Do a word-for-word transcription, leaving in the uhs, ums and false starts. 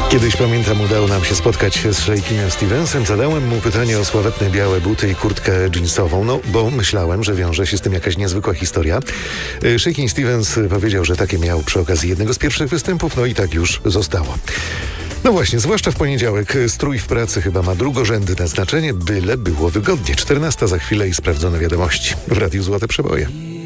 Kiedyś, pamiętam, udało nam się spotkać się z Shake'iem Stevensem. Zadałem mu pytanie o sławetne białe buty i kurtkę jeansową, no bo myślałem, że wiąże się z tym jakaś niezwykła historia. Shake'iem Stevens powiedział, że takie miał przy okazji jednego z pierwszych występów, no i tak już zostało. No właśnie, zwłaszcza w poniedziałek strój w pracy chyba ma drugorzędne znaczenie, byle było wygodnie. czternasta za chwilę i sprawdzone wiadomości w Radiu Złote Przeboje.